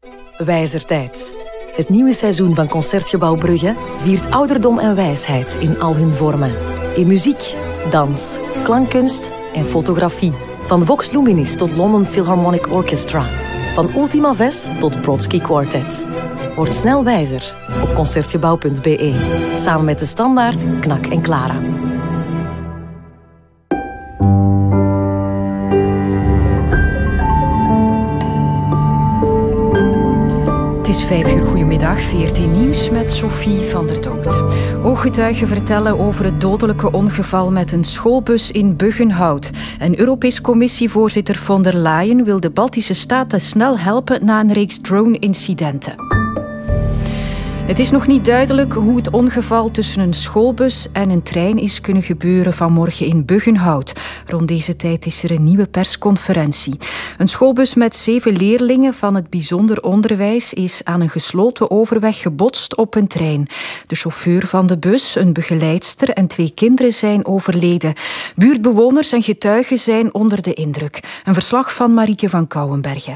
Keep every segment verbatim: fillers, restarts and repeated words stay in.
Wijzertijd. Het nieuwe seizoen van Concertgebouw Brugge viert ouderdom en wijsheid in al hun vormen. In muziek, dans, klankkunst en fotografie. Van Vox Luminis tot London Philharmonic Orchestra. Van Ultima Ves tot Brodsky Quartet. Word snel wijzer op concertgebouw punt b e. Samen met De Standaard, Knak en Clara. Het is vijf uur, goedemiddag, V R T Nieuws met Sophie van der Donkt. Ooggetuigen vertellen over het dodelijke ongeval met een schoolbus in Buggenhout. En Europees Commissievoorzitter von der Leyen wil de Baltische staten snel helpen na een reeks drone-incidenten. Het is nog niet duidelijk hoe het ongeval tussen een schoolbus en een trein is kunnen gebeuren vanmorgen in Buggenhout. Rond deze tijd is er een nieuwe persconferentie. Een schoolbus met zeven leerlingen van het bijzonder onderwijs is aan een gesloten overweg gebotst op een trein. De chauffeur van de bus, een begeleidster en twee kinderen zijn overleden. Buurtbewoners en getuigen zijn onder de indruk. Een verslag van Marieke van Kouwenbergen.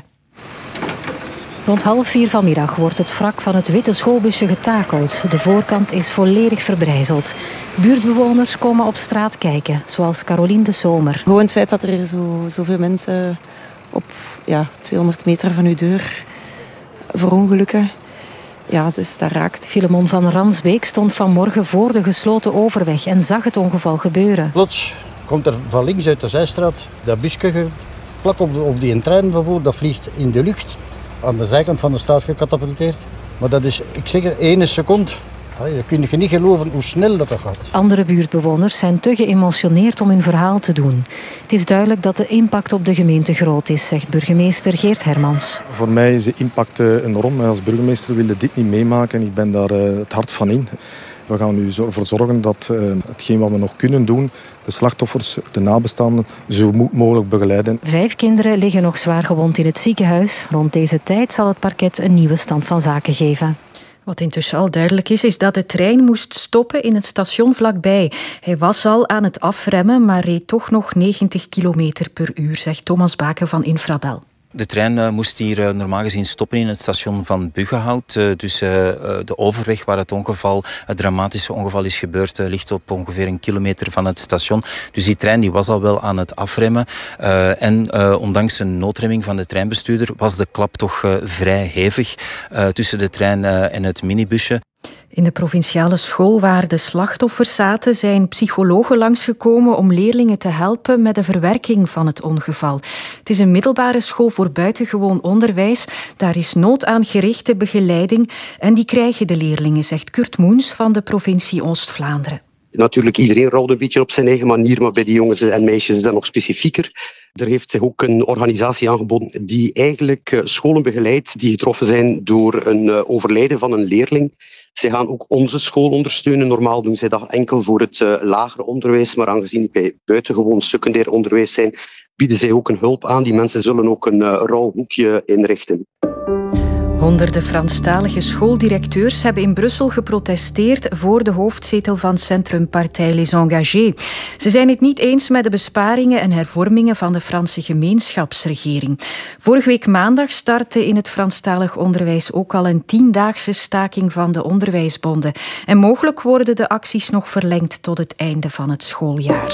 Rond half vier vanmiddag wordt het wrak van het witte schoolbusje getakeld. De voorkant is volledig verbrijzeld. Buurtbewoners komen op straat kijken, zoals Caroline de Zomer. Gewoon het feit dat er zo, zoveel mensen op ja, tweehonderd meter van uw deur verongelukken. Ja, dus dat raakt. Filemon van Ransbeek stond vanmorgen voor de gesloten overweg en zag het ongeval gebeuren. Plots komt er van links uit de zijstraat dat busje plak op, op die trein van voor, dat vliegt in de lucht. Aan de zijkant van de straat gecatapulteerd. Maar dat is, ik zeg er, één seconde. Allee, dan kun je niet geloven hoe snel dat gaat. Andere buurtbewoners zijn te geëmotioneerd om hun verhaal te doen. Het is duidelijk dat de impact op de gemeente groot is, zegt burgemeester Geert Hermans. Voor mij is de impact enorm. Als burgemeester wil ik dit niet meemaken. Ik ben daar het hart van in. We gaan nu ervoor zorgen dat uh, hetgeen wat we nog kunnen doen, de slachtoffers, de nabestaanden, zo mogelijk begeleiden. Vijf kinderen liggen nog zwaar gewond in het ziekenhuis. Rond deze tijd zal het parket een nieuwe stand van zaken geven. Wat intussen al duidelijk is, is dat de trein moest stoppen in het station vlakbij. Hij was al aan het afremmen, maar reed toch nog negentig kilometer per uur, zegt Thomas Baken van Infrabel. De trein uh, moest hier uh, normaal gezien stoppen in het station van Buggenhout. Uh, dus uh, de overweg waar het ongeval, het dramatische ongeval is gebeurd, uh, ligt op ongeveer een kilometer van het station. Dus die trein die was al wel aan het afremmen. Uh, en uh, ondanks een noodremming van de treinbestuurder was de klap toch uh, vrij hevig uh, tussen de trein uh, en het minibusje. In de provinciale school waar de slachtoffers zaten zijn psychologen langsgekomen om leerlingen te helpen met de verwerking van het ongeval. Het is een middelbare school voor buitengewoon onderwijs. Daar is nood aan gerichte begeleiding en die krijgen de leerlingen, zegt Kurt Moens van de provincie Oost-Vlaanderen. Natuurlijk, iedereen rouwt een beetje op zijn eigen manier, maar bij die jongens en meisjes is dat nog specifieker. Er heeft zich ook een organisatie aangeboden die eigenlijk scholen begeleidt die getroffen zijn door een overlijden van een leerling. Zij gaan ook onze school ondersteunen. Normaal doen zij dat enkel voor het uh, lager onderwijs, maar aangezien wij buitengewoon secundair onderwijs zijn, bieden zij ook een hulp aan. Die mensen zullen ook een uh, rouwhoekje inrichten. Honderden Franstalige schooldirecteurs hebben in Brussel geprotesteerd voor de hoofdzetel van Centrumpartij Les Engagés. Ze zijn het niet eens met de besparingen en hervormingen van de Franse gemeenschapsregering. Vorige week maandag startte in het Franstalig onderwijs ook al een tiendaagse staking van de onderwijsbonden. En mogelijk worden de acties nog verlengd tot het einde van het schooljaar.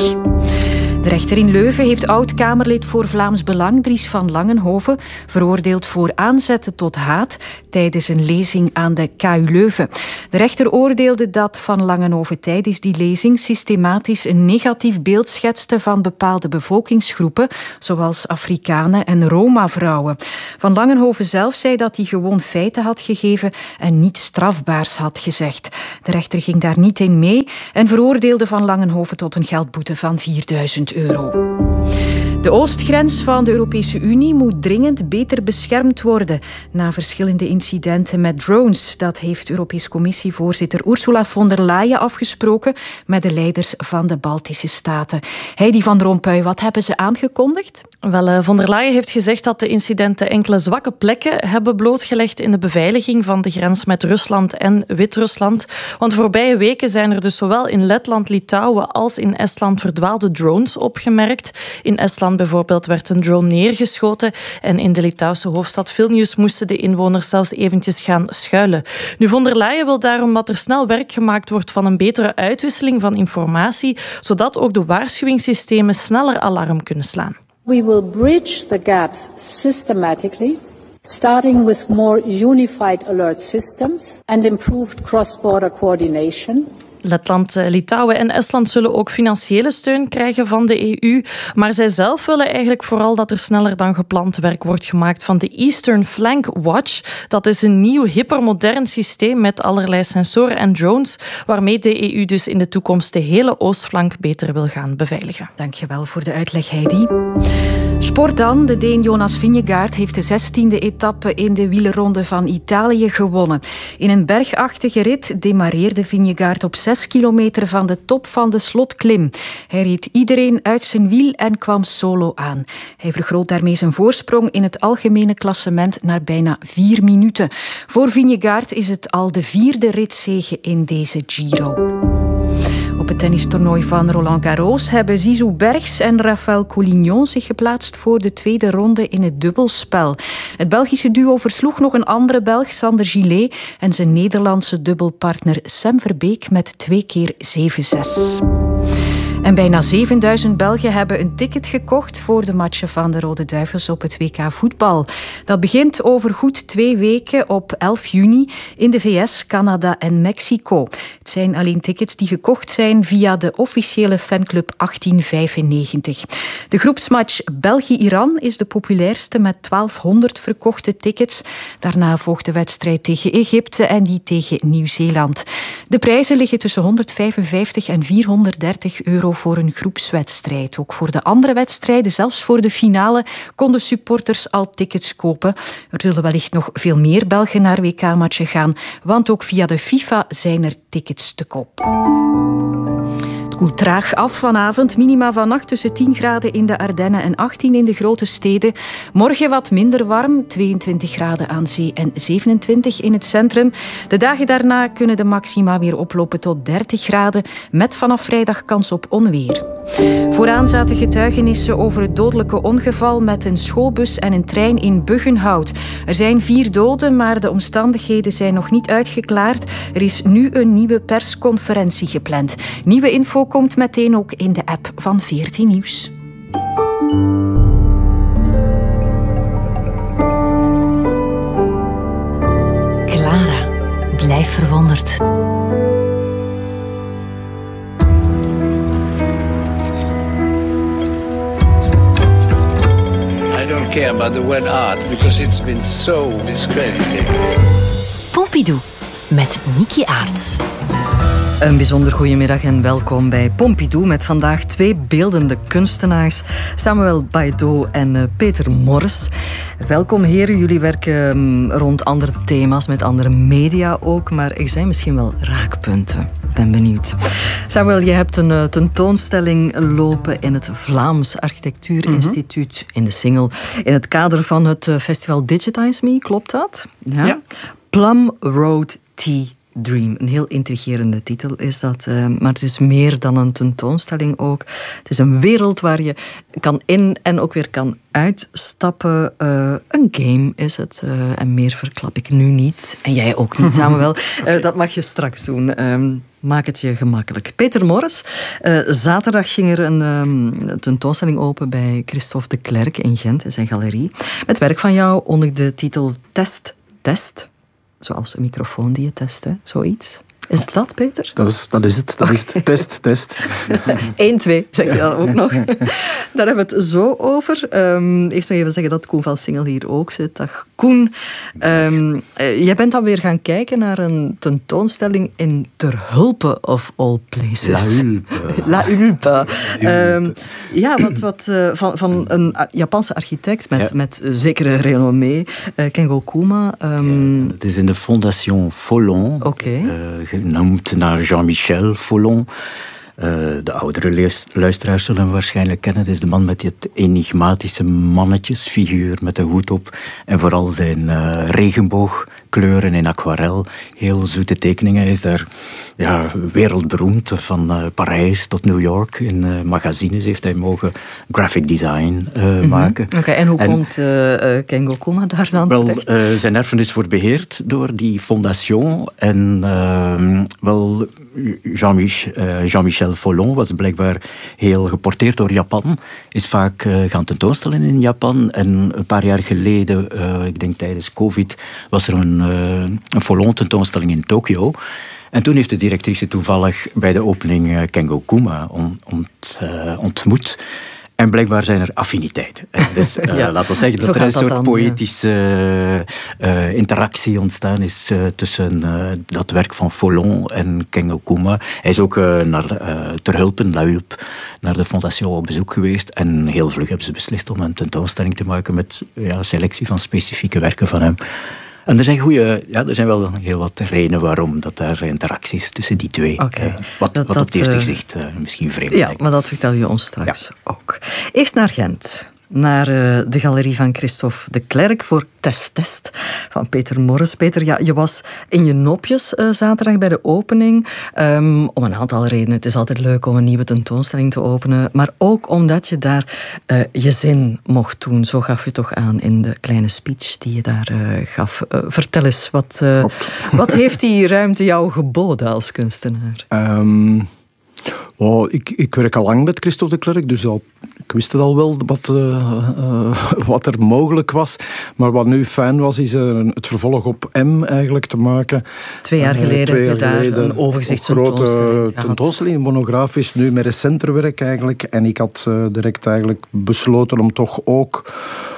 De rechter in Leuven heeft oud-Kamerlid voor Vlaams Belang, Dries van Langenhoven, veroordeeld voor aanzetten tot haat tijdens een lezing aan de K U Leuven. De rechter oordeelde dat Van Langenhoven tijdens die lezing systematisch een negatief beeld schetste van bepaalde bevolkingsgroepen, zoals Afrikanen en Roma-vrouwen. Van Langenhoven zelf zei dat hij gewoon feiten had gegeven en niets strafbaars had gezegd. De rechter ging daar niet in mee en veroordeelde Van Langenhoven tot een geldboete van vierduizend euro. De oostgrens van de Europese Unie moet dringend beter beschermd worden na verschillende incidenten met drones. Dat heeft Europees Commissievoorzitter Ursula von der Leyen afgesproken met de leiders van de Baltische staten. Heidi van Rompuy, wat hebben ze aangekondigd? Wel, von der Leyen heeft gezegd dat de incidenten enkele zwakke plekken hebben blootgelegd in de beveiliging van de grens met Rusland en Wit-Rusland. Want de voorbije weken zijn er dus zowel in Letland, Litouwen als in Estland verdwaalde drones opgemerkt. In Estland bijvoorbeeld werd een drone neergeschoten en in de Litouwse hoofdstad Vilnius moesten de inwoners zelfs eventjes gaan schuilen. Nu, von der Leyen wil daarom dat er snel werk gemaakt wordt van een betere uitwisseling van informatie, zodat ook de waarschuwingssystemen sneller alarm kunnen slaan. We will bridge the gaps systematically, starting with more unified alert systems and improved cross-border coordination. Letland, Litouwen en Estland zullen ook financiële steun krijgen van de E U. Maar zij zelf willen eigenlijk vooral dat er sneller dan gepland werk wordt gemaakt van de Eastern Flank Watch. Dat is een nieuw, hypermodern systeem met allerlei sensoren en drones, waarmee de E U dus in de toekomst de hele Oostflank beter wil gaan beveiligen. Dankjewel voor de uitleg, Heidi. Sport dan. De Deen Jonas Vingegaard heeft de zestiende etappe in de wielerronde van Italië gewonnen. In een bergachtige rit demareerde Vingegaard op zes kilometer van de top van de slotklim. Hij reed iedereen uit zijn wiel en kwam solo aan. Hij vergroot daarmee zijn voorsprong in het algemene klassement naar bijna vier minuten. Voor Vingegaard is het al de vierde ritzege in deze Giro. Op het tennistoernooi van Roland Garros hebben Zizou Bergs en Rafael Collignon zich geplaatst voor de tweede ronde in het dubbelspel. Het Belgische duo versloeg nog een andere Belg, Sander Gillet, en zijn Nederlandse dubbelpartner Sam Verbeek met twee keer zeven zes. En bijna zevenduizend Belgen hebben een ticket gekocht voor de matchen van de Rode Duivels op het W K voetbal. Dat begint over goed twee weken op elf juni in de V S, Canada en Mexico. Het zijn alleen tickets die gekocht zijn via de officiële fanclub achttien vijfennegentig. De groepsmatch België-Iran is de populairste met twaalfhonderd verkochte tickets. Daarna volgt de wedstrijd tegen Egypte en die tegen Nieuw-Zeeland. De prijzen liggen tussen honderdvijfenvijftig en vierhonderddertig euro voor een groepswedstrijd. Ook voor de andere wedstrijden, zelfs voor de finale, konden supporters al tickets kopen. Er zullen wellicht nog veel meer Belgen naar W K-matchen gaan, want ook via de FIFA zijn er tickets te koop. Het koelt traag af vanavond. Minima vannacht tussen tien graden in de Ardennen en achttien in de grote steden. Morgen wat minder warm, tweeëntwintig graden aan zee en zevenentwintig in het centrum. De dagen daarna kunnen de maxima weer oplopen tot dertig graden, met vanaf vrijdag kans op onweer. Vooraan zaten getuigenissen over het dodelijke ongeval met een schoolbus en een trein in Buggenhout. Er zijn vier doden, maar de omstandigheden zijn nog niet uitgeklaard. Er is nu een nieuwe persconferentie gepland. Nieuwe info komt meteen ook in de app van veertien Nieuws. Clara, blijf verwonderd. I don't care about the word art because it's been so discredited. Pompidou met Niki Aerts. Een bijzonder goedemiddag en welkom bij Pompidou met vandaag twee beeldende kunstenaars, Samuel Baidot en uh, Peter Morris. Welkom heren, jullie werken um, rond andere thema's, met andere media ook, maar er zijn misschien wel raakpunten. Ik ben benieuwd. Samuel, je hebt een uh, tentoonstelling lopen in het Vlaams Architectuurinstituut mm-hmm. in de Singel, in het kader van het uh, festival Digitize Me, klopt dat? Ja. ja. Plum Road Tea Dream. Een heel intrigerende titel is dat. Uh, maar het is meer dan een tentoonstelling ook. Het is een wereld waar je kan in en ook weer kan uitstappen. Uh, een game is het. Uh, en meer verklap ik nu niet. En jij ook niet, Samuel. Uh, dat mag je straks doen. Um, Maak het je gemakkelijk. Peter Morris. Uh, zaterdag ging er een um, tentoonstelling open bij Christophe de Klerk in Gent, in zijn galerie. Met werk van jou onder de titel Test, Test. Zoals een microfoon die je test, hè? Zoiets. Is het dat, Peter? Dat is, dat is het. Dat is het. Test, test. Eén, twee, zeg je dan ook nog. Daar hebben we het zo over. Um, eerst nog even zeggen dat Koen van Singel hier ook zit. Dag Koen. Um, uh, jij bent dan weer gaan kijken naar een tentoonstelling in Ter Hulpe of all places. La Hulpe. La Hulpe. Um, ja, wat, wat uh, van, van een Japanse architect met, ja. met zekere renommee. Uh, Kengo Kuma. Um, ja, het is in de Fondation Follon. Oké. Okay. Uh, genoemd naar Jean-Michel Follon. Uh, de oudere luisteraars zullen hem waarschijnlijk kennen. Het is de man met dit enigmatische mannetjesfiguur met een hoed op. En vooral zijn uh, regenboogkleuren in aquarel. Heel zoete tekeningen. Hij is daar ja, wereldberoemd. Van uh, Parijs tot New York. In uh, magazines heeft hij mogen graphic design uh, mm-hmm. maken. Oké, okay, en hoe en, komt uh, uh, Kengo Kuma daar dan wel, terecht? Uh, zijn erfenis wordt beheerd door die fondation. En uh, wel... Jean-Mich- uh, Jean-Michel Follon was blijkbaar heel geporteerd door Japan. Is vaak uh, gaan tentoonstellen in Japan. En een paar jaar geleden, uh, ik denk tijdens COVID, was er een, uh, een Follon tentoonstelling in Tokio. En toen heeft de directrice toevallig bij de opening uh, Kengo Kuma on, ont, uh, ontmoet. En blijkbaar zijn er affiniteiten. Dus uh, ja, laten we zeggen dat er een soort dan, poëtische ja. uh, interactie ontstaan is uh, tussen uh, dat werk van Follon en Kengo Kuma. Hij is ook uh, naar, uh, ter hulp in La Hulpe naar de Fondation op bezoek geweest. En heel vlug hebben ze beslist om een tentoonstelling te maken met ja, een selectie van specifieke werken van hem. En er zijn, goeie, ja, er zijn wel heel wat redenen waarom dat er interacties tussen die twee. Okay. Uh, wat dat, wat dat, op het eerste uh, gezicht uh, misschien vreemd ja, lijkt. Maar dat vertel je ons straks ja. ook. Eerst naar Gent. Naar uh, de galerie van Christophe de Klerk voor Test Test van Peter Morris. Peter, ja, je was in je nopjes uh, zaterdag bij de opening. Um, om een aantal redenen. Het is altijd leuk om een nieuwe tentoonstelling te openen. Maar ook omdat je daar uh, je zin mocht doen. Zo gaf je toch aan in de kleine speech die je daar uh, gaf. Uh, vertel eens, wat, uh, wat heeft die ruimte jou geboden als kunstenaar? Um... Oh, ik, ik werk al lang met Christophe de Klerk, dus al, ik wist het al wel wat, uh, uh, wat er mogelijk was. Maar wat nu fijn was, is uh, het vervolg op M eigenlijk te maken. Twee jaar geleden uh, heb je daar een overzichtstentoonstelling grote tentoonstelling, monografisch, nu met recenter werk eigenlijk. En ik had uh, direct eigenlijk besloten om toch ook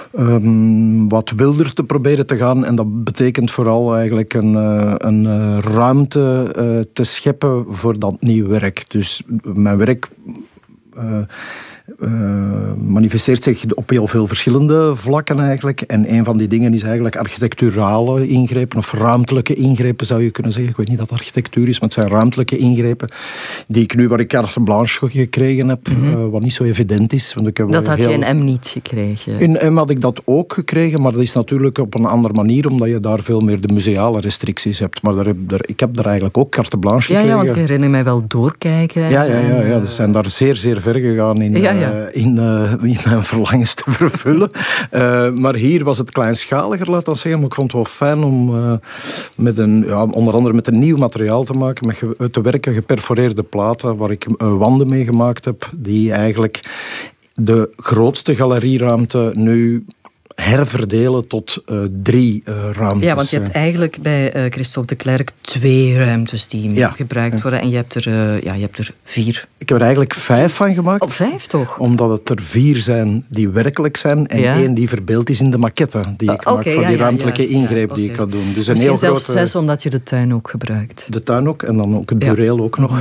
Um, wat wilder te proberen te gaan. En dat betekent vooral eigenlijk een, uh, een uh, ruimte uh, te scheppen voor dat nieuw werk. Dus mijn werk Uh, Uh, manifesteert zich op heel veel verschillende vlakken eigenlijk. En een van die dingen is eigenlijk architecturale ingrepen of ruimtelijke ingrepen zou je kunnen zeggen. Ik weet niet dat het architectuur is, maar het zijn ruimtelijke ingrepen die ik nu, waar ik carte blanche gekregen heb, mm-hmm. uh, wat niet zo evident is. Want ik heb dat had heel... je in M niet gekregen? In M had ik dat ook gekregen, maar dat is natuurlijk op een andere manier, omdat je daar veel meer de museale restricties hebt. Maar daar heb, daar, ik heb daar eigenlijk ook carte blanche ja, gekregen. Ja, want ik herinner mij wel doorkijken. Ja, ja, ja, ja, ja. Ze zijn daar zeer, zeer ver gegaan in... Ja, ja. Uh, in uh, in mijn verlangens te vervullen. Uh, maar hier was het kleinschaliger, laat dat zeggen. Maar ik vond het wel fijn om uh, met een, ja, onder andere met een nieuw materiaal te maken, met ge- te werken, geperforeerde platen, waar ik uh, wanden mee gemaakt heb, die eigenlijk de grootste galerieruimte nu herverdelen tot uh, drie uh, ruimtes. Ja, want je hebt eigenlijk bij uh, Christophe de Klerk twee ruimtes die ja. gebruikt worden. En je hebt, er, uh, ja, je hebt er vier. Ik heb er eigenlijk vijf van gemaakt. Oh, vijf toch? Omdat het er vier zijn die werkelijk zijn en ja. één die verbeeld is in de maquette die ik uh, maak okay, voor ja, die ruimtelijke ja, ingreep ja, okay. die ik ga doen. Dus een heel zelfs grote... zes, omdat je de tuin ook gebruikt. De tuin ook en dan ook het bureel ja. ook nog.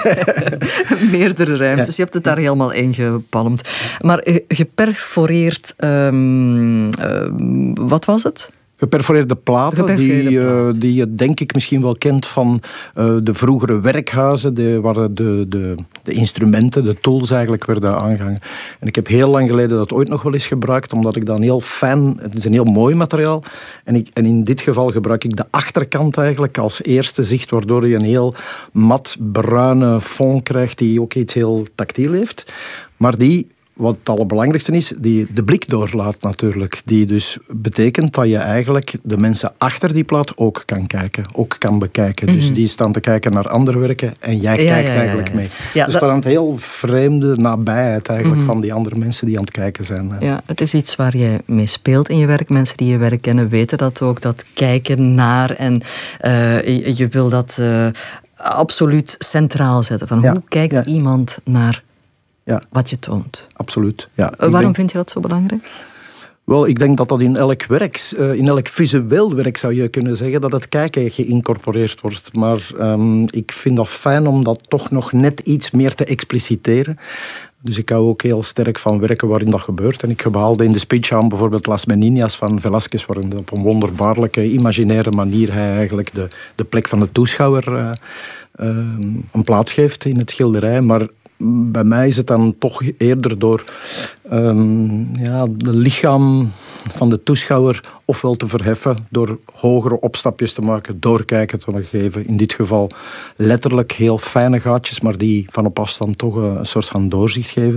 Meerdere ruimtes. Ja. Je hebt het daar helemaal ingepalmd. Maar uh, geperforeerd... Um, Uh, wat was het? Geperforeerde platen, geperforeerde die, uh, die je denk ik misschien wel kent van uh, de vroegere werkhuizen, de, waar de, de, de instrumenten, de tools eigenlijk werden aangehangen. En ik heb heel lang geleden dat ooit nog wel eens gebruikt, omdat ik dan heel fijn, het is een heel mooi materiaal, en, ik, en in dit geval gebruik ik de achterkant eigenlijk als eerste zicht, waardoor je een heel mat bruine fond krijgt, die ook iets heel tactiel heeft, maar die... Wat het allerbelangrijkste is, die de blik doorlaat natuurlijk. Die dus betekent dat je eigenlijk de mensen achter die plaat ook kan kijken. Ook kan bekijken. Mm-hmm. Dus die staan te kijken naar andere werken en jij ja, kijkt ja, ja, eigenlijk ja, ja. mee. Ja, dus dat is een heel vreemde nabijheid eigenlijk mm-hmm. van die andere mensen die aan het kijken zijn. Ja, het is iets waar je mee speelt in je werk. Mensen die je werk kennen weten dat ook. Dat kijken naar en uh, je, je wil dat uh, absoluut centraal zetten. Van ja, hoe kijkt ja. iemand naar Ja. wat je toont. Absoluut. Ja. Waarom denk, vind je dat zo belangrijk? Wel, ik denk dat dat in elk werk, uh, in elk visueel werk zou je kunnen zeggen, dat het kijken geïncorporeerd wordt. Maar um, ik vind dat fijn om dat toch nog net iets meer te expliciteren. Dus ik hou ook heel sterk van werken waarin dat gebeurt. En ik haalde in de speech aan bijvoorbeeld Las Meninas van Velázquez, waarin op een wonderbaarlijke, imaginaire manier hij eigenlijk de, de plek van de toeschouwer uh, uh, een plaats geeft in het schilderij. Maar bij mij is het dan toch eerder door um, ja, de lichaam van de toeschouwer ofwel te verheffen, door hogere opstapjes te maken, doorkijken te geven. In dit geval letterlijk heel fijne gaatjes, maar die van op afstand toch een soort van doorzicht geven.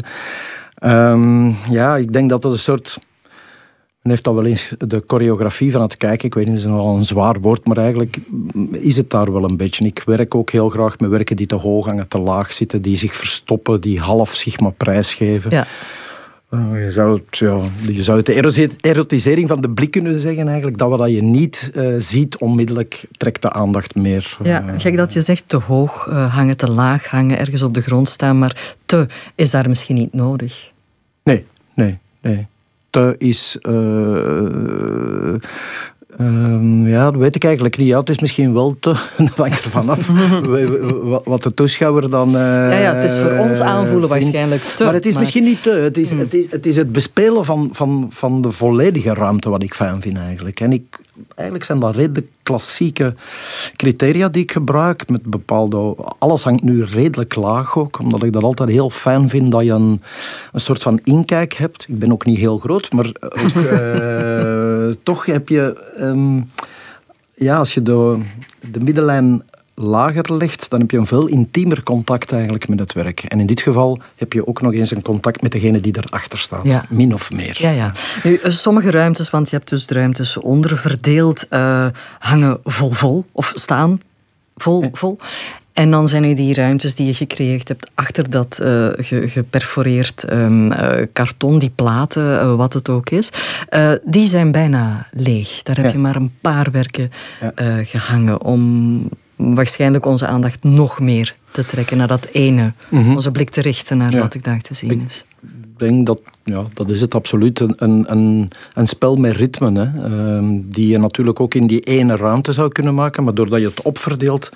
Um, ja, ik denk dat dat een soort... Men heeft al wel eens de choreografie van het kijken. Ik weet niet, het is nogal een zwaar woord, maar eigenlijk is het daar wel een beetje. Ik werk ook heel graag met werken die te hoog hangen, te laag zitten, die zich verstoppen, die half zich maar prijsgeven. Ja. Uh, je, zou het, ja, je zou het de erotisering van de blik kunnen zeggen eigenlijk. Dat wat je niet uh, ziet, onmiddellijk trekt de aandacht meer. Ja, gek dat je zegt te hoog uh, hangen, te laag hangen, ergens op de grond staan, maar te is daar misschien niet nodig. Nee, nee, nee. Te is... Uh, uh, ja, dat weet ik eigenlijk niet. Ja, het is misschien wel te... Dat hangt ervan af. Wat de toeschouwer dan... Uh, ja, ja, het is voor ons aanvoelen vindt. Waarschijnlijk te. Maar het is maar... misschien niet te. Het is, mm. het is, het is het bespelen van, van, van de volledige ruimte wat ik fijn vind eigenlijk. En ik... Eigenlijk zijn dat redelijk klassieke criteria die ik gebruik. Met bepaalde, alles hangt nu redelijk laag ook. Omdat ik dat altijd heel fijn vind dat je een, een soort van inkijk hebt. Ik ben ook niet heel groot, maar ook, uh, toch heb je... Um, ja, als je de, de middenlijn lager legt, dan heb je een veel intiemer contact eigenlijk met het werk. En in dit geval heb je ook nog eens een contact met degene die erachter staat. Ja. Min of meer. Ja, ja. Nu, sommige ruimtes, want je hebt dus de ruimtes onderverdeeld, uh, hangen vol vol of staan vol ja. vol. En dan zijn er die ruimtes die je gecreëerd hebt achter dat uh, ge, geperforeerd um, uh, karton, die platen, uh, wat het ook is. Uh, die zijn bijna leeg. Daar heb ja. je maar een paar werken ja. uh, gehangen om waarschijnlijk onze aandacht nog meer te trekken naar dat ene. Mm-hmm. Onze blik te richten naar ja. wat ik daar te zien is. Ik denk dat, ja, dat is het absoluut. Een, een, een spel met ritmen, hè, uh, die je natuurlijk ook in die ene ruimte zou kunnen maken, maar doordat je het opverdeelt,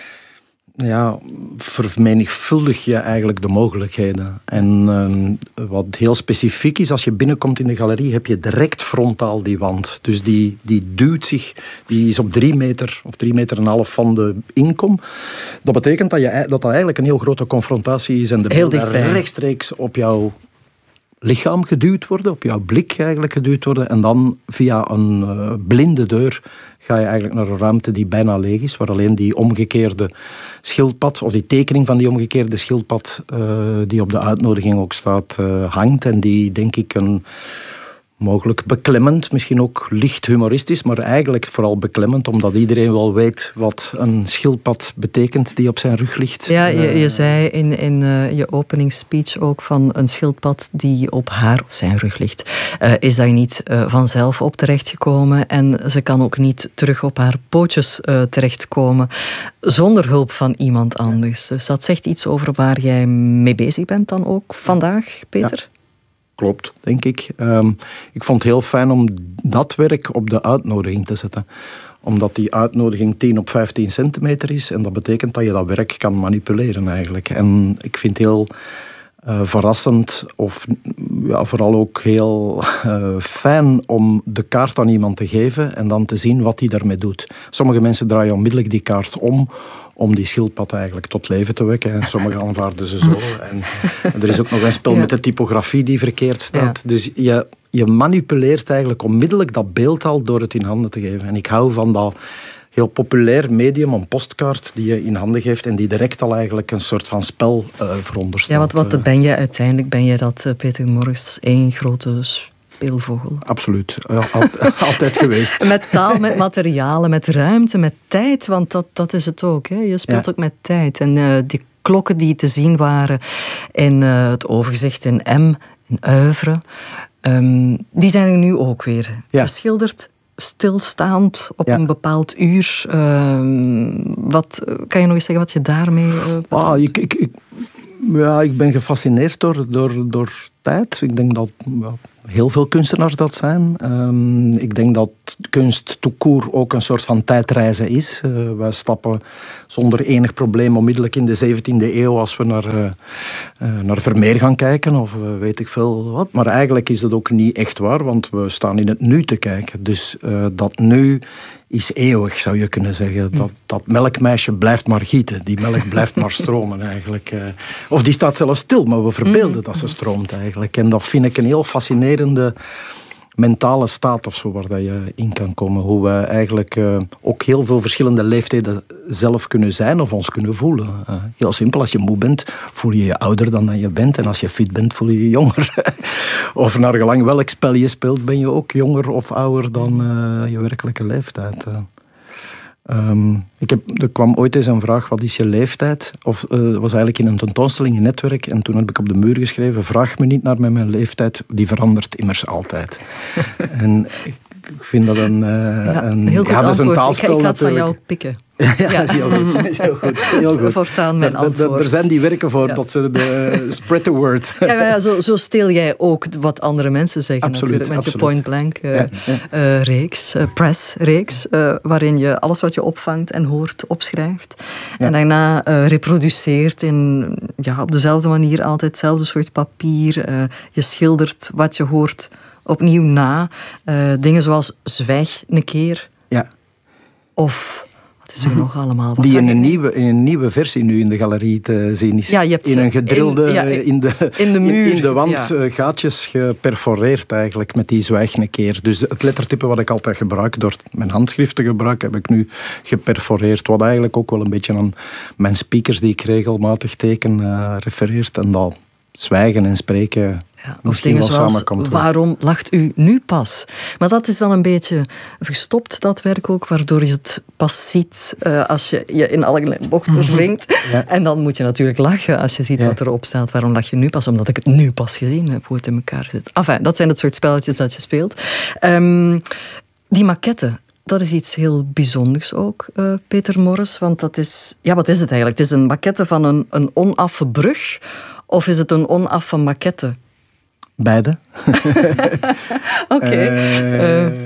ja, vermenigvuldig je eigenlijk de mogelijkheden. En uh, wat heel specifiek is, als je binnenkomt in de galerie, heb je direct frontaal die wand. Dus die, die duwt zich, die is op drie meter of drie meter en een half van de inkom. Dat betekent dat, je, dat dat eigenlijk een heel grote confrontatie is en de beelden rechtstreeks op jouw lichaam geduwd worden, op jouw blik eigenlijk geduwd worden. En dan via een uh, blinde deur ga je eigenlijk naar een ruimte die bijna leeg is, waar alleen die omgekeerde schildpad, of die tekening van die omgekeerde schildpad, uh, die op de uitnodiging ook staat, uh, hangt. En die, denk ik, een mogelijk beklemmend, misschien ook licht humoristisch, maar eigenlijk vooral beklemmend, omdat iedereen wel weet wat een schildpad betekent die op zijn rug ligt. Ja, je, je zei in, in uh, je openingsspeech ook van een schildpad die op haar of zijn rug ligt. Uh, is daar niet uh, vanzelf op terechtgekomen en ze kan ook niet terug op haar pootjes uh, terechtkomen zonder hulp van iemand anders. Dus dat zegt iets over waar jij mee bezig bent dan ook vandaag, Peter? Ja. Klopt, denk ik. Um, ik vond het heel fijn om dat werk op de uitnodiging te zetten. Omdat die uitnodiging tien op vijftien centimeter is. En dat betekent dat je dat werk kan manipuleren eigenlijk. En ik vind het heel uh, verrassend, of ja, vooral ook heel uh, fijn om de kaart aan iemand te geven en dan te zien wat hij daarmee doet. Sommige mensen draaien onmiddellijk die kaart om, om die schildpad eigenlijk tot leven te wekken. En sommigen aanvaarden ze zo. En, en er is ook nog een spel ja. met de typografie die verkeerd staat. Ja. Dus je, je manipuleert eigenlijk onmiddellijk dat beeld al door het in handen te geven. En ik hou van dat heel populair medium, een postkaart die je in handen geeft en die direct al eigenlijk een soort van spel uh, veronderstelt. Ja, wat, wat ben je uiteindelijk? Ben je dat, uh, Peter Morris, één grote speelvogel? Absoluut. Ja, altijd, altijd geweest. Met taal, met materialen, met ruimte, met tijd, want dat, dat is het ook. Hè? Je speelt ja. ook met tijd. En uh, die klokken die te zien waren in uh, het overzicht in M, in Oeuvre, um, die zijn er nu ook weer ja. geschilderd. Stilstaand op ja. een bepaald uur. Uh, wat, kan je nog eens zeggen wat je daarmee... Uh, ah, ik, ik, ik, ja, ik ben gefascineerd door, door, door tijd. Ik denk dat ja, heel veel kunstenaars dat zijn. Um, ik denk dat kunst tout court ook een soort van tijdreizen is. Uh, wij stappen zonder enig probleem onmiddellijk in de zeventiende eeuw als we naar, uh, uh, naar Vermeer gaan kijken of uh, weet ik veel wat. Maar eigenlijk is dat ook niet echt waar, want we staan in het nu te kijken. Dus uh, dat nu is eeuwig, zou je kunnen zeggen. Dat, dat melkmeisje blijft maar gieten. Die melk blijft maar stromen eigenlijk. Of die staat zelfs stil, maar we verbeelden dat ze stroomt eigenlijk. En dat vind ik een heel fascinerende mentale staat of zo, waar dat je in kan komen. Hoe we eigenlijk uh, ook heel veel verschillende leeftijden zelf kunnen zijn of ons kunnen voelen. Uh, heel simpel, als je moe bent, voel je je ouder dan dat je bent. En als je fit bent, voel je je jonger. Of naar gelang welk spel je speelt, ben je ook jonger of ouder dan uh, je werkelijke leeftijd. Uh. Um, ik heb, er kwam ooit eens een vraag, wat is je leeftijd? Of uh, was eigenlijk in een tentoonstelling in Netwerk. En toen heb ik op de muur geschreven, vraag me niet naar mijn leeftijd, die verandert immers altijd. En ik, ik vind dat een... Uh, ja, een heel goed ja, dat is een taalspel. Ik, ik ga het van jou natuurlijk. pikken. Ja, ja, dat is heel goed. Dat is heel goed. Heel goed. Voortaan mijn antwoord. Er zijn die werken voor ja. dat ze de spread the word. Ja, ja, zo, zo steel jij ook wat andere mensen zeggen absoluut, natuurlijk. Met absoluut. je point-blank uh, ja, ja. uh, reeks, uh, press-reeks, uh, waarin je alles wat je opvangt en hoort opschrijft. Ja. En daarna uh, reproduceert in, ja, op dezelfde manier altijd hetzelfde soort papier. Uh, je schildert wat je hoort opnieuw na. Uh, dingen zoals zwijg een keer. Ja. Of... Is er nog allemaal? Wat die in een, nieuwe, in een nieuwe versie nu in de galerie te zien is. Ja, je hebt in een gedrilde, in, ja, in, de, in de muur. In, in de wand ja. gaatjes geperforeerd eigenlijk met die zwijg een keer. Dus het lettertype wat ik altijd gebruik, door mijn handschrift te gebruiken, heb ik nu geperforeerd. Wat eigenlijk ook wel een beetje aan mijn speakers die ik regelmatig teken uh, refereert. En dat zwijgen en spreken... Ja, of dingen zoals, waarom lacht u nu pas? Maar dat is dan een beetje verstopt, dat werk ook, waardoor je het pas ziet uh, als je je in allerlei bochten wringt. Ja. En dan moet je natuurlijk lachen als je ziet ja. wat erop staat. Waarom lach je nu pas? Omdat ik het nu pas gezien heb, hoe het in elkaar zit. Enfin, dat zijn het soort spelletjes dat je speelt. Um, die maquette, dat is iets heel bijzonders ook, uh, Peter Morris. Want dat is... Ja, wat is het eigenlijk? Het is een maquette van een, een onaffe brug. Of is het een onaffe maquette? Beide. Oké. Okay. Uh.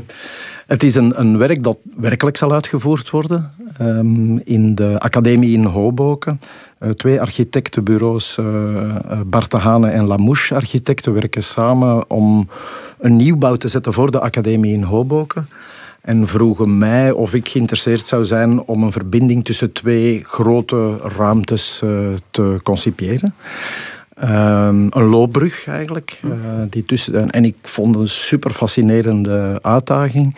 Het is een, een werk dat werkelijk zal uitgevoerd worden. Um, in de academie in Hoboken. Uh, twee architectenbureaus, uh, Bart de Hane en Lamouche architecten, werken samen om een nieuwbouw te zetten voor de academie in Hoboken. En vroegen mij of ik geïnteresseerd zou zijn om een verbinding tussen twee grote ruimtes uh, te concipiëren. Um, een loopbrug eigenlijk. Uh, die tussen, en ik vond het een super fascinerende uitdaging.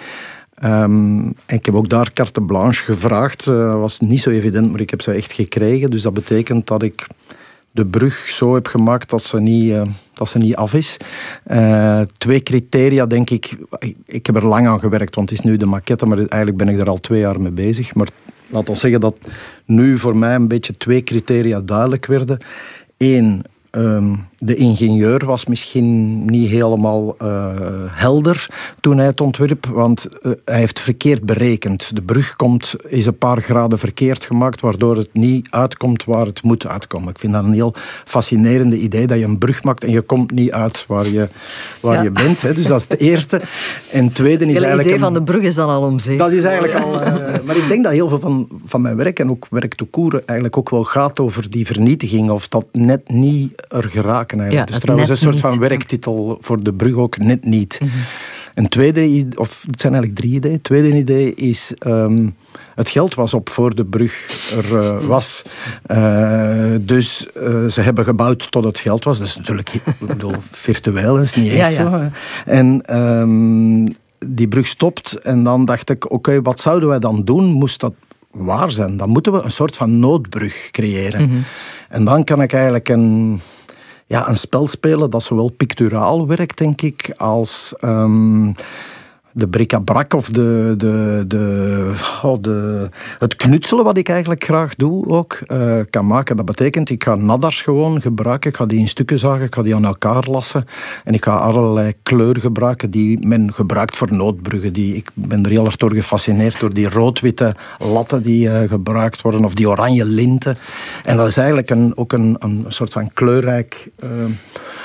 Um, en ik heb ook daar carte blanche gevraagd. Dat uh, was niet zo evident, maar ik heb ze echt gekregen. Dus dat betekent dat ik de brug zo heb gemaakt dat ze niet, uh, dat ze niet af is. Uh, twee criteria, denk ik. Ik heb er lang aan gewerkt, want het is nu de maquette, maar eigenlijk ben ik er al twee jaar mee bezig. Maar laat ons zeggen dat nu voor mij een beetje twee criteria duidelijk werden. Eén, Um, de ingenieur was misschien niet helemaal uh, helder toen hij het ontwierp, want uh, hij heeft verkeerd berekend. De brug komt, is een paar graden verkeerd gemaakt, waardoor het niet uitkomt waar het moet uitkomen. Ik vind dat een heel fascinerende idee, dat je een brug maakt en je komt niet uit waar je, waar ja. je bent. Hè. Dus dat is het eerste. En het tweede is eigenlijk... Het idee een, van de brug is dan al om zeep. Dat is eigenlijk al... Uh, maar ik denk dat heel veel van, van mijn werk en ook werk tout court eigenlijk ook wel gaat over die vernietiging, of dat net niet er geraken eigenlijk. Ja, dus trouwens een soort niet. van werktitel voor de brug ook, net niet. Mm-hmm. Een tweede, of het zijn eigenlijk drie ideeën. Het tweede idee is, um, het geld was op voor de brug er uh, was. Uh, dus uh, ze hebben gebouwd tot het geld was. Dat is natuurlijk, ik bedoel, virtueel, is niet echt ja, ja. zo. En um, die brug stopt en dan dacht ik, oké, okay, wat zouden wij dan doen? Moest dat waar zijn? Dan moeten we een soort van noodbrug creëren. Mm-hmm. En dan kan ik eigenlijk een... Ja, een spel spelen dat zowel picturaal werkt, denk ik, als um, de bric-à-brac of de, de, de, oh, de, het knutselen, wat ik eigenlijk graag doe, ook uh, kan maken. Dat betekent, ik ga nadders gewoon gebruiken, ik ga die in stukken zagen, ik ga die aan elkaar lassen en ik ga allerlei kleur gebruiken die men gebruikt voor noodbruggen. Die, ik ben er heel erg door gefascineerd door die rood-witte latten die uh, gebruikt worden, of die oranje linten. En dat is eigenlijk een, ook een, een soort van kleurrijk... Uh,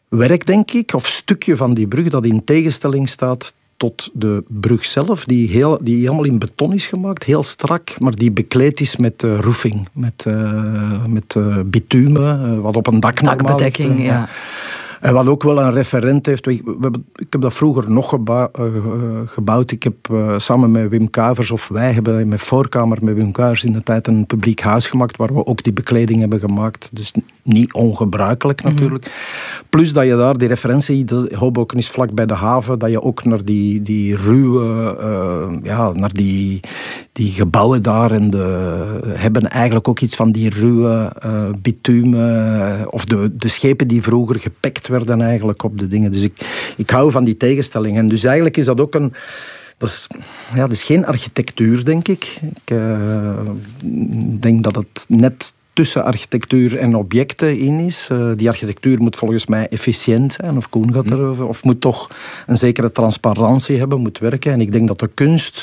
werk, denk ik, of stukje van die brug dat in tegenstelling staat tot de brug zelf, die, heel, die helemaal in beton is gemaakt, heel strak, maar die bekleed is met uh, roofing, met, uh, met uh, bitumen, uh, wat op een dak normaal ligt. Dakbedekking, ja. En wat ook wel een referent heeft. We hebben, ik heb dat vroeger nog geba- uh, gebouwd. Ik heb uh, samen met Wim Kavers, of wij hebben in mijn voorkamer met Wim Kavers in de tijd een publiek huis gemaakt waar we ook die bekleding hebben gemaakt. Dus niet ongebruikelijk natuurlijk. Mm-hmm. Plus dat je daar die referentie, Hoboken is vlak bij de haven, dat je ook naar die, die ruwe, uh, ja, naar die, die gebouwen daar en de, hebben eigenlijk ook iets van die ruwe uh, bitumen, of de, de schepen die vroeger gepekt werden eigenlijk op de dingen. Dus ik, ik hou van die tegenstelling. En dus eigenlijk is dat ook een... Dat is, ja, dat is geen architectuur, denk ik. Ik uh, denk dat het net tussen architectuur en objecten in is. Uh, die architectuur moet volgens mij efficiënt zijn, of Koen gaat er, of moet toch een zekere transparantie hebben, moet werken. En ik denk dat de kunst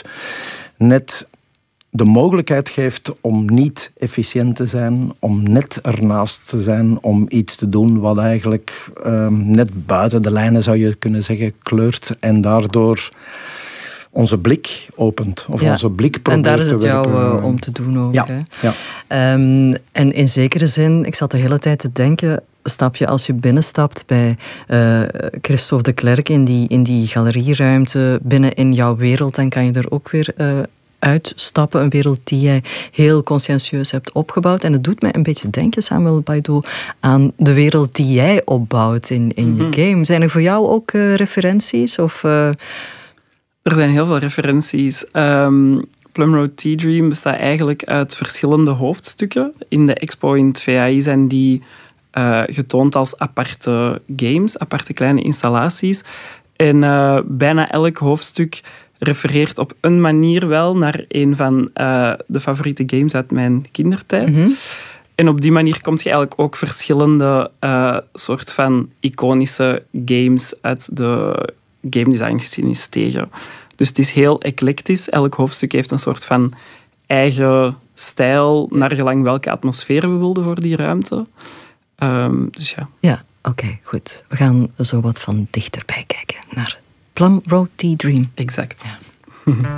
net de mogelijkheid geeft om niet efficiënt te zijn, om net ernaast te zijn, om iets te doen wat eigenlijk um, net buiten de lijnen, zou je kunnen zeggen, kleurt en daardoor onze blik opent. Of ja, onze blik probeert en daar is het te jou werpen. uh, om te doen ook. Ja, hè? ja. Um, en in zekere zin, ik zat de hele tijd te denken, stap je als je binnenstapt bij uh, Christophe de Klerk in die, in die galerieruimte binnen in jouw wereld, dan kan je er ook weer uh, uitstappen. Een wereld die jij heel conscientieus hebt opgebouwd. En het doet mij een beetje denken, Samuel Baido, aan de wereld die jij opbouwt in, in mm-hmm. je game. Zijn er voor jou ook uh, referenties? Of... Uh... Er zijn heel veel referenties. Um, Plumroad Tea Dream bestaat eigenlijk uit verschillende hoofdstukken. In de expo in het V A I zijn die uh, getoond als aparte games, aparte kleine installaties. En uh, bijna elk hoofdstuk refereert op een manier wel naar een van uh, de favoriete games uit mijn kindertijd. Mm-hmm. En op die manier kom je eigenlijk ook verschillende uh, soort van iconische games uit de game design geschiedenis tegen. Dus het is heel eclectisch. Elk hoofdstuk heeft een soort van eigen stijl, naar gelang welke atmosfeer we wilden voor die ruimte. Um, dus ja. Ja, oké, okay, goed. We gaan zo wat van dichterbij kijken naar Plumroad Tea Dream. Exact. Ja.